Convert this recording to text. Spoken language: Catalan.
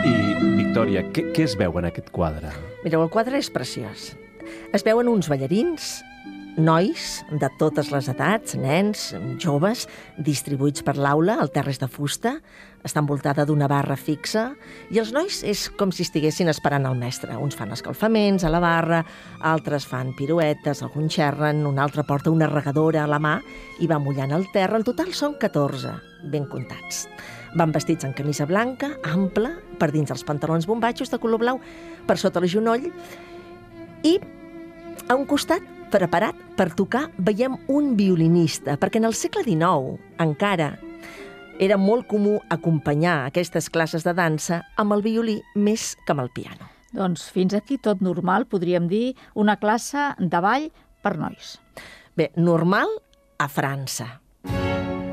I, Victòria, què es veu en aquest quadre? Mireu, el quadre és preciós. Es veuen uns ballarins, nois de totes les edats, nens, joves, distribuïts per l'aula, el terra és de fusta, està envoltada d'una barra fixa, i els nois és com si estiguessin esperant el mestre. Uns fan escalfaments a la barra, altres fan piruetes, alguns xerren, un altre porta una regadora a la mà i va mullant el terra. En total són 14, ben comptats. Van vestits en camisa blanca, ampla, per dins els pantalons bombatxos de color blau, per sota el genoll, i a un costat, preparat per tocar, veiem un violinista, perquè en el segle XIX encara era molt comú acompanyar aquestes classes de dansa amb el violí més que amb el piano. Doncs fins aquí tot normal, podríem dir, una classe de ball per nois. Bé, normal a França.